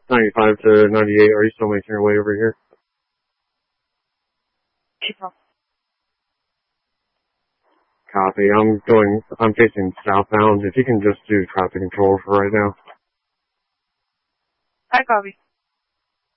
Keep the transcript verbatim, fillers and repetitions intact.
ninety-five to ninety-eight. Are you still making your way over here? April. Copy. I'm going, I'm facing southbound. If you can just do traffic control for right now. I copy.